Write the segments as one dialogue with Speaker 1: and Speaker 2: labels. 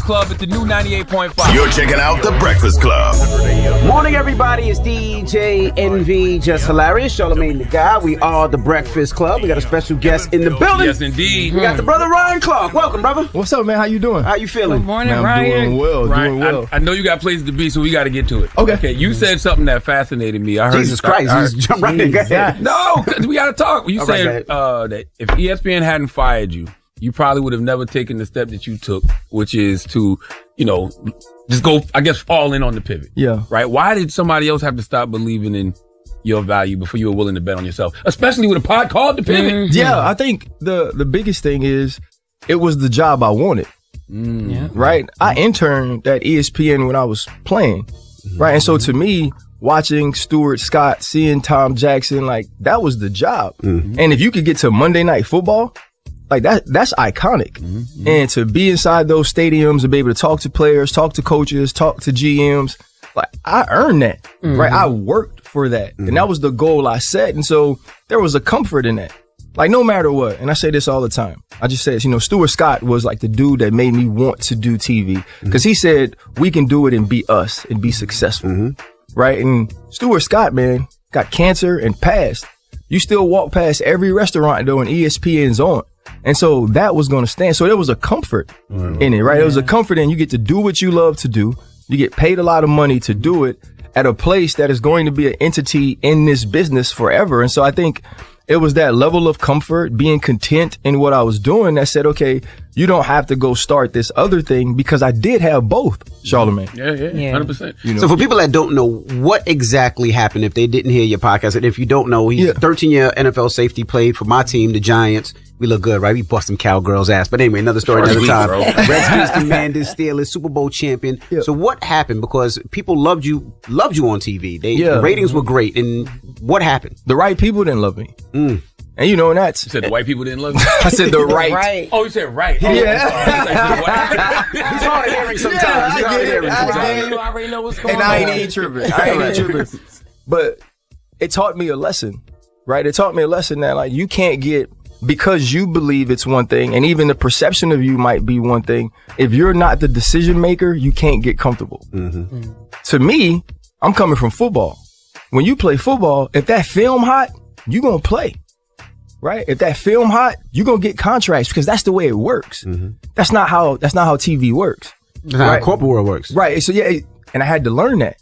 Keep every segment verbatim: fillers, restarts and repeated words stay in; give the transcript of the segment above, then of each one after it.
Speaker 1: Breakfast Club at the new ninety-eight point five.
Speaker 2: You're checking out The Breakfast Club.
Speaker 3: Morning, everybody. It's D J Envy, just hilarious. Charlamagne the Guy. We are The Breakfast Club. We got a special guest in the building.
Speaker 1: Yes, indeed.
Speaker 3: We got the brother Ryan Clark. Welcome, brother.
Speaker 4: What's up, man? How you doing?
Speaker 3: How you feeling?
Speaker 5: Good morning,
Speaker 4: Man, I'm
Speaker 5: Ryan.
Speaker 4: doing well,
Speaker 1: Ryan,
Speaker 4: doing well.
Speaker 1: I, I know you got places to be, so we got to get to it.
Speaker 4: Okay.
Speaker 1: Okay. You said something that fascinated me. I heard
Speaker 3: Jesus
Speaker 1: you,
Speaker 3: Christ.
Speaker 1: I, I heard,
Speaker 3: Just jump right in. Go ahead.
Speaker 1: no, 'cause we got to talk. You
Speaker 3: All right,
Speaker 1: said
Speaker 3: go
Speaker 1: uh, that if E S P N hadn't fired you, you probably would have never taken the step that you took, which is to, you know, just go, I guess, fall in on the pivot.
Speaker 4: Yeah.
Speaker 1: Right? Why did somebody else have to stop believing in your value before you were willing to bet on yourself? Especially with a pod called The Pivot.
Speaker 4: Mm-hmm. Yeah, I think the, the biggest thing is it was the job I wanted.
Speaker 1: Mm.
Speaker 5: Yeah.
Speaker 4: Right? I interned at E S P N when I was playing. Right? And so to me, watching Stuart Scott, seeing Tom Jackson, like that was the job.
Speaker 3: Mm-hmm.
Speaker 4: And if you could get to Monday Night Football, like that, that's iconic.
Speaker 1: Mm-hmm.
Speaker 4: And to be inside those stadiums and be able to talk to players, talk to coaches, talk to G Ms, like I earned that,
Speaker 5: Mm-hmm.
Speaker 4: right? I worked for that. And that was the goal I set. And so there was a comfort in that. Like no matter what, and I say this all the time, I just say, you know, Stuart Scott was like the dude that made me want to do T V because he said we can do it and be us and be successful,
Speaker 3: Mm-hmm.
Speaker 4: right? And Stuart Scott, man, got cancer and passed. You still walk past every restaurant though, and E S P N's on. And so that was going to stand. So there was a comfort in it, right? There was a comfort in you get to do what you love to do. You get paid a lot of money to do it at a place that is going to be an entity in this business forever. And so I think it was that level of comfort, being content in what I was doing that said, okay, you don't have to go start this other thing because I did have both, Charlamagne.
Speaker 1: Yeah, yeah,
Speaker 5: Yeah.
Speaker 1: one hundred percent.
Speaker 4: You know?
Speaker 3: So for people that don't know, what exactly happened if they didn't hear your podcast? And if you don't know, he's
Speaker 4: Yeah.
Speaker 3: a thirteen-year N F L safety, played for my team, the Giants. We look good, right? We bust some cowgirls' ass. But anyway, another story, another
Speaker 1: Week,
Speaker 3: time.
Speaker 1: bro.
Speaker 3: Redskins, Commanders, Steelers, Super Bowl champion.
Speaker 4: Yeah.
Speaker 3: So what happened? Because people loved you, loved you on T V. They,
Speaker 4: Yeah.
Speaker 3: the ratings were great. And what happened?
Speaker 4: The right people didn't love me.
Speaker 3: Mm.
Speaker 4: And you know, and that's,
Speaker 1: You said the white people didn't love you?
Speaker 4: I said the right.
Speaker 5: Right.
Speaker 1: Oh, you said right. Oh,
Speaker 4: Yeah.
Speaker 1: I'm sorry. I said the white-
Speaker 3: He's hard of hearing sometimes.
Speaker 4: Yeah, I
Speaker 3: He's hard of
Speaker 4: get it.
Speaker 3: hearing
Speaker 4: I
Speaker 3: sometimes.
Speaker 4: get it.
Speaker 1: You already know what's going
Speaker 4: And
Speaker 1: on.
Speaker 4: I ain't even tripping. I ain't even tripping. But it taught me a lesson, right? It taught me a lesson that like you can't get, because you believe it's one thing and even the perception of you might be one thing. If you're not the decision maker, you can't get comfortable.
Speaker 3: Mm-hmm.
Speaker 4: To me, I'm coming from football. When you play football, if that film hot, you gonna play. Right? If that film hot, you gonna get contracts because that's the way it works.
Speaker 3: Mm-hmm.
Speaker 4: That's not how that's not how T V works.
Speaker 3: That's how
Speaker 4: Right.
Speaker 3: the corporate world works.
Speaker 4: Right. So yeah, and I had to learn that.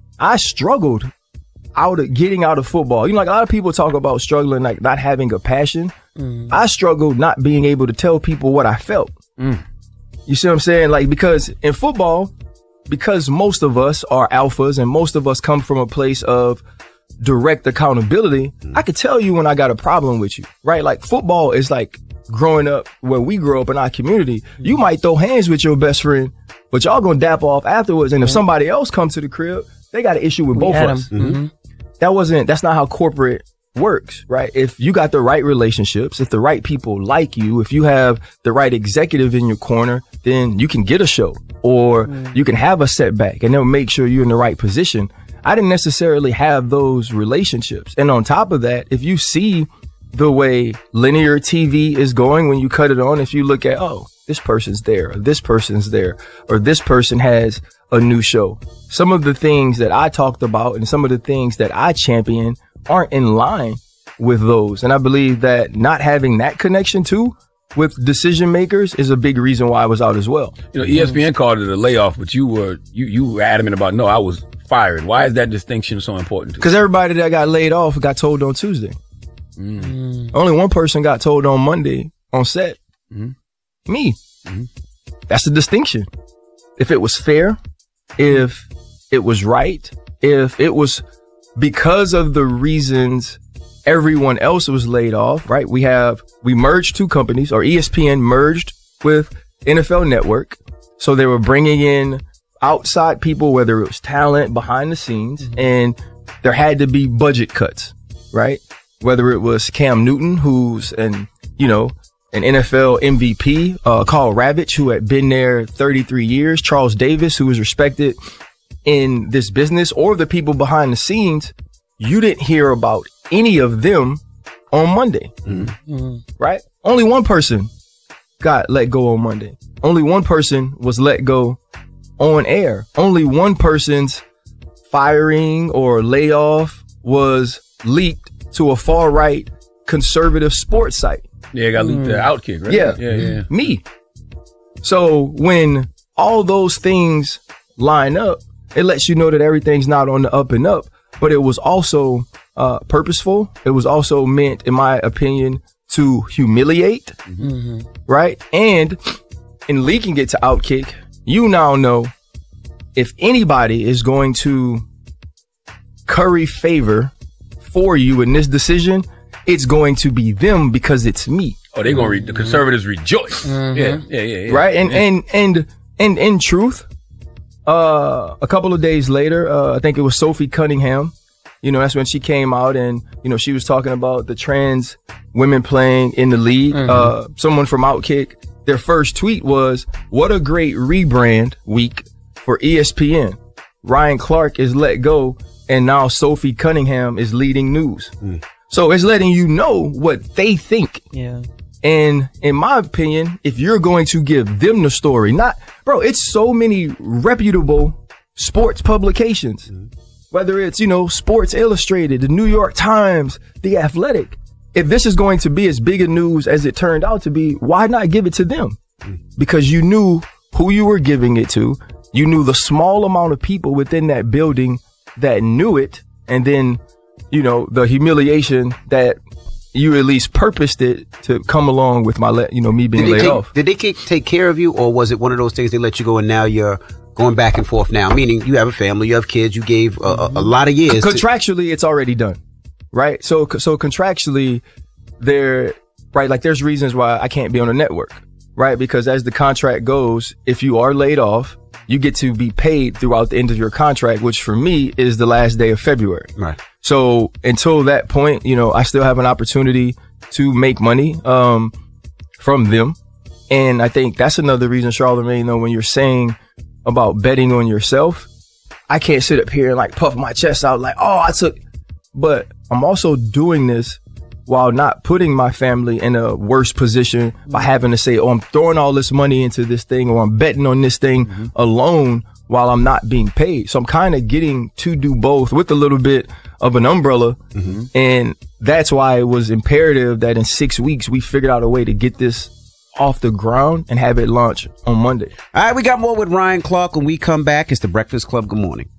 Speaker 4: I struggled out of getting out of football. You know, like a lot of people talk about struggling, like not having a passion. I struggled not being able to tell people what I felt.
Speaker 1: Mm.
Speaker 4: You see what I'm saying? Like, because in football, because most of us are alphas and most of us come from a place of direct accountability, I could tell you when I got a problem with you, right? Like football is like growing up where we grew up in our community. You might throw hands with your best friend, but y'all gonna dap off afterwards. And if somebody else comes to the crib, they got an issue with both of us.
Speaker 5: Mm-hmm.
Speaker 4: That wasn't, that's not how corporate works, right? If you got the right relationships, if the right people like you, if you have the right executive in your corner, then you can get a show or you can have a setback and they'll make sure you're in the right position. I didn't necessarily have those relationships. And on top of that, if you see the way linear T V is going when you cut it on, if you look at, oh, this person's there, or this person's there, or this person has a new show. Some of the things that I talked about and some of the things that I champion aren't in line with those. And I believe that not having that connection too with decision makers is a big reason why I was out as well.
Speaker 1: You know, E S P N called it a layoff, but you were you you were adamant about no, I was fired. Why is that distinction so important to you?
Speaker 4: Because everybody that got laid off got told on Tuesday.
Speaker 1: Mm.
Speaker 4: Only one person got told on Monday on set.
Speaker 1: Mhm.
Speaker 4: Me.
Speaker 1: Mhm.
Speaker 4: That's the distinction. If it was fair, if it was right, if it was because of the reasons everyone else was laid off, right? We have, we merged two companies, or E S P N merged with N F L Network. So they were bringing in outside people, whether it was talent behind the scenes, and there had to be budget cuts, right? Whether it was Cam Newton, who's an, you know, an N F L M V P, uh, Carl Ravitch, who had been there thirty-three years, Charles Davis, who was respected in this business, or the people behind the scenes, you didn't hear about any of them on Monday,
Speaker 1: Mm-hmm.
Speaker 4: right? Only one person got let go on Monday. only one person was let go on air. Only one person's firing or layoff was leaked to a far right conservative sports site.
Speaker 1: Yeah, it got leaked to Outkick, right?
Speaker 4: Yeah.
Speaker 1: yeah, yeah.
Speaker 4: Me. So when all those things line up, it lets you know that everything's not on the up and up, but it was also uh, purposeful. It was also meant, in my opinion, to humiliate, mm-hmm. right? And in leaking it to Outkick, you now know if anybody is going to curry favor for you in this decision, it's going to be them because it's me.
Speaker 1: Oh, they're gonna re- the conservatives rejoice.
Speaker 3: Mm-hmm.
Speaker 1: Yeah, yeah, yeah, yeah.
Speaker 4: Right, and
Speaker 1: yeah.
Speaker 4: and and and in truth, uh, a couple of days later, uh, I think it was Sophie Cunningham. You know, that's when she came out and you know she was talking about the trans women playing in the league. Mm-hmm. Uh, someone from Outkick, their first tweet was, "What a great rebrand week for E S P N. Ryan Clark is let go, and now Sophie Cunningham is leading news." Mm. So it's letting you know what they think.
Speaker 5: Yeah.
Speaker 4: And in my opinion, if you're going to give them the story, not, bro, it's so many reputable sports publications, mm-hmm. whether it's, you know, Sports Illustrated, the New York Times, The Athletic. If this is going to be as big a news as it turned out to be, why not give it to them? Mm-hmm. Because you knew who you were giving it to. You knew the small amount of people within that building that knew it. And then, you know, the humiliation that you at least purposed it to come along with my, le- you know, me being
Speaker 3: did
Speaker 4: laid
Speaker 3: take,
Speaker 4: off.
Speaker 3: Did they take, take care of you, or was it one of those things they let you go and now you're going back and forth now? Meaning you have a family, you have kids, you gave a, a, a lot of years.
Speaker 4: Contractually, to- it's already done, right? So, so contractually, there, right? Like there's reasons why I can't be on a network, right? Because as the contract goes, if you are laid off, you get to be paid throughout the end of your contract, which for me is the last day of February.
Speaker 3: Right.
Speaker 4: So until that point, you know, I still have an opportunity to make money, um, from them. And I think that's another reason, Charlamagne, though, when you're saying about betting on yourself, I can't sit up here and like puff my chest out like, oh, I took, but I'm also doing this while not putting my family in a worse position by having to say, oh, I'm throwing all this money into this thing, or I'm betting on this thing mm-hmm. alone while I'm not being paid. So I'm kind of getting to do both with a little bit of an umbrella. Mm-hmm. And that's why it was imperative that in six weeks we figured out a way to get this off the ground and have it launch on Monday.
Speaker 3: All right, we got more with Ryan Clark when we come back. It's the Breakfast Club. Good morning.